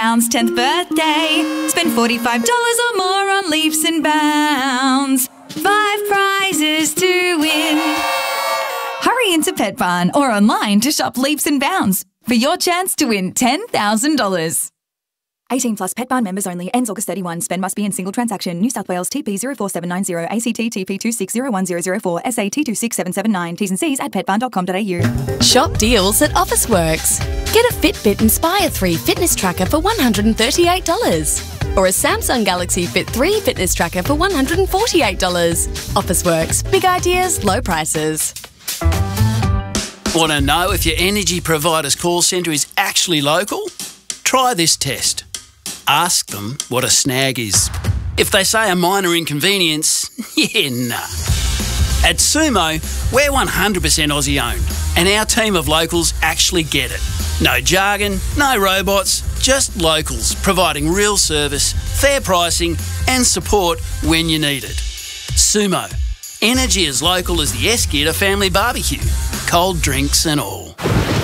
Bounds 10th birthday. Spend $45 or more on Leaps and Bounds. 5 prizes to win. Hurry into Pet Barn or online to shop Leaps and Bounds for your chance to win $10,000. 18 plus Pet Barn members only. Ends August 31. Spend must be in single transaction. New South Wales TP 04790 ACT TP 2601004 SA T26779. T's and C's at petbarn.com.au. Shop deals at Officeworks. Get a Fitbit Inspire 3 fitness tracker for $138. Or a Samsung Galaxy Fit 3 fitness tracker for $148. Officeworks. Big ideas, low prices. Want to know if your energy provider's call centre is actually local? Try this test. Ask them what a snag is. If they say a minor inconvenience, nah. At Sumo, we're 100% Aussie owned, and our team of locals actually get it. No jargon, no robots, just locals providing real service, fair pricing and support when you need it. Sumo. Energy as local as the Esketer family barbecue. Cold drinks and all.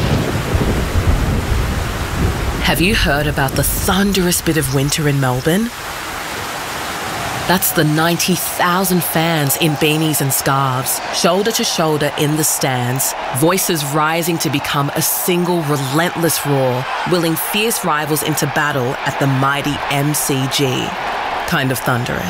Have you heard about the thunderous bit of winter in Melbourne? That's the 90,000 fans in beanies and scarves, shoulder to shoulder in the stands, voices rising to become a single relentless roar, willing fierce rivals into battle at the mighty MCG. Kind of thunderous.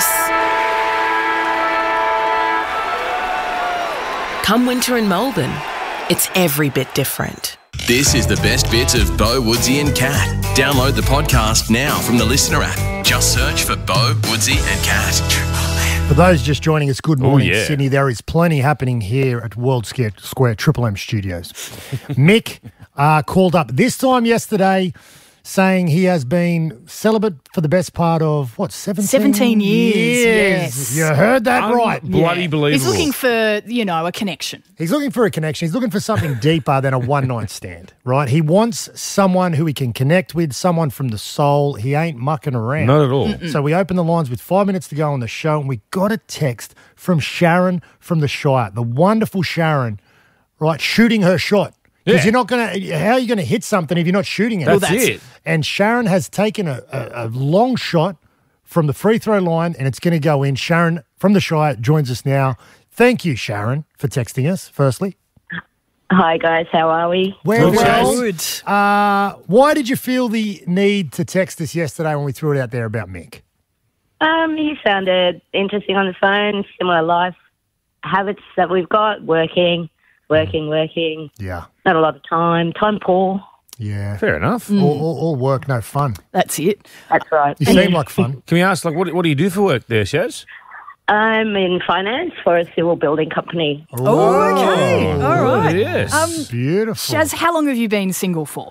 Come winter in Melbourne, it's every bit different. This is the best bits of Bo, Woodsy and Cat. Download the podcast now from the Listener app. Just search for Bo, Woodsy and Cat. For those just joining us, good morning, yeah. Sydney. There is plenty happening here at World Square Triple M Studios. Mick called up this time yesterday saying he has been celibate for the best part of, 17 years. Yes. You heard that right. Bloody believable. He's looking for, a connection. He's looking for a connection. He's looking for something deeper than a one-night stand, right? He wants someone who he can connect with, someone from the soul. He ain't mucking around. Not at all. So we open the lines with 5 minutes to go on the show, and we got a text from Sharon from the Shire, the wonderful Sharon, right, shooting her shot. Because you're not going to – how are you going to hit something if you're not shooting it? That's it. And Sharon has taken a long shot from the free throw line, and it's going to go in. Sharon from the Shire joins us now. Thank you, Sharon, for texting us, firstly. Hi, guys. How are we? We're well. Good. Why did you feel the need to text us yesterday when we threw it out there about Mick? He sounded interesting on the phone, similar life habits that we've got, working. Yeah. Not a lot of time poor. Yeah. Fair enough. All work, no fun. That's it. That's right. You seem like fun. Can we ask, what do you do for work there, Shaz? I'm in finance for a civil building company. Oh, okay. All right. Yes. Beautiful. Shaz, how long have you been single for?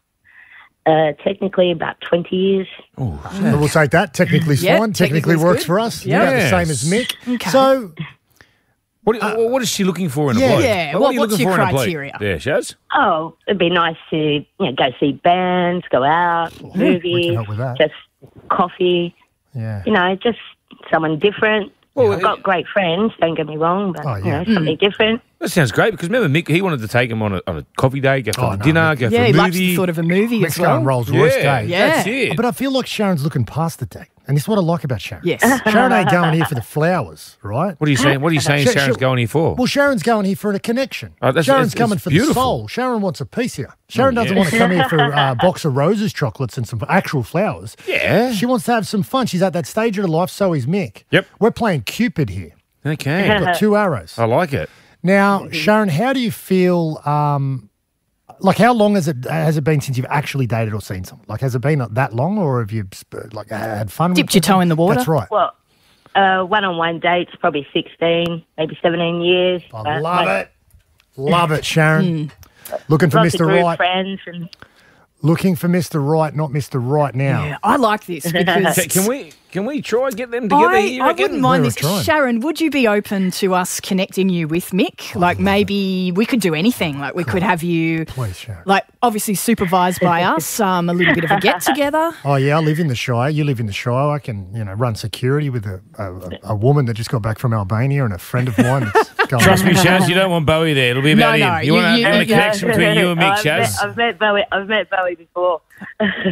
Technically about 20 years. We'll take that. Technically's Yeah, fine. Technically technically's works good. for us. Yeah. The same as Mick. Okay. So, What is she looking for in a yeah. bloke? Yeah, What are you what's looking your for in a bloke? criteria? There, Shaz. Oh, it'd be nice to go see bands, go out, we movies, can help with that. just coffee, Yeah. just someone different. Well, I've got great friends, don't get me wrong, but something different. That sounds great because remember Mick, he wanted to take him on a coffee day, go for dinner, go for Yeah, a he likes movie. the thought of a movie Mick's as well. going Rolls Royce day. Yeah. That's it. But I feel like Sharon's looking past the date. And this is what I like about Sharon. Yes. Sharon ain't going here for the flowers, right? What are you saying? What are you saying? Sh- Sharon's sh- going here for? Well, Sharon's going here for a connection. Oh, that's- Sharon's it's coming for beautiful. the soul. Sharon wants a piece here. Sharon doesn't yeah. want to come here for a box of roses chocolates and some actual flowers. Yeah. She wants to have some fun. She's at that stage of her life, so is Mick. Yep. We're playing Cupid here. Okay. Got 2 arrows. I like it. Now, Sharon, how do you feel, how long has it been since you've actually dated or seen someone? Like, has it been that long, or have you, had fun with Dipped your toe in the water? That's right. Well, one-on-one dates, probably 16, maybe 17 years. I love it. Love it, Sharon. Looking for Lots of Mr. group Right. friends and Looking for Mr. Right, not Mr. Right now. Yeah, I like this because Can we try and get them together? I wouldn't mind this. trying. Sharon, would you be open to us connecting you with Mick? Like maybe we could do anything. Like we could have you, Please, Sharon. like obviously supervised by us, a little bit of a get together. Oh, yeah, I live in the Shire. You live in the Shire. I can, run security with a woman that just got back from Albania and a friend of mine that's going Trust me, Shaz, you don't want Bowie there. It'll be about No, him. You want a connection between you and Mick, Shaz? I've met Bowie before.